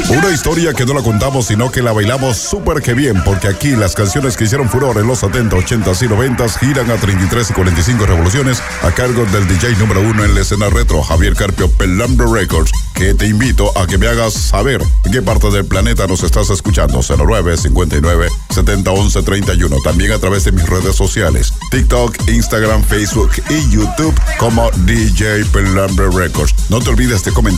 Una historia que no la contamos, sino que la bailamos súper que bien, porque aquí las canciones que hicieron furor en los 70, 80 y 90 giran a 33 y 45 revoluciones a cargo del DJ número 1 en la escena retro, Javier Carpio, Pelambre Records, que te invito a que me hagas saber en qué parte del planeta nos estás escuchando. 09-59-70-11-31. También a través de mis redes sociales, TikTok, Instagram, Facebook y YouTube como DJ Pelambre Records. No te olvides de comentar